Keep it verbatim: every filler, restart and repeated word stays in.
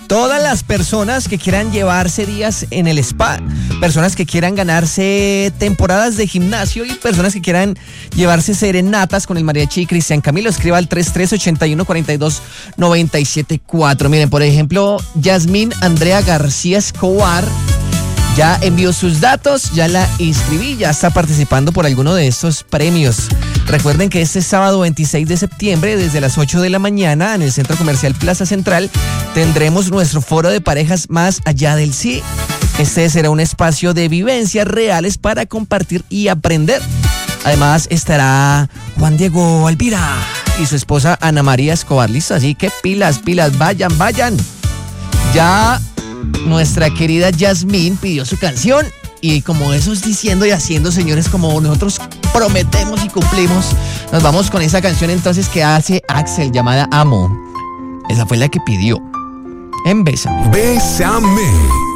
todas las personas que quieran llevarse días en el spa, personas que quieran ganarse temporadas de gimnasio y personas que quieran llevarse serenatas con el mariachi Cristian Camilo, escriba al tres tres ocho uno, cuatro dos nueve siete cuatro. Miren, por ejemplo, Yasmín Andrea García Escobar ya envió sus datos, ya la inscribí, ya está participando por alguno de estos premios. Recuerden que este sábado veintiséis de septiembre, desde las ocho de la mañana, en el Centro Comercial Plaza Central, tendremos nuestro foro de parejas Más Allá del Sí. Este será un espacio de vivencias reales para compartir y aprender. Además estará Juan Diego Alvira y su esposa Ana María Escobar. Listo, así que pilas, pilas, vayan, vayan. Ya nuestra querida Yasmín pidió su canción y como eso es diciendo y haciendo, señores, como nosotros prometemos y cumplimos, nos vamos con esa canción entonces que hace Axel llamada Amo. Esa fue la que pidió en Bésame. Bésame.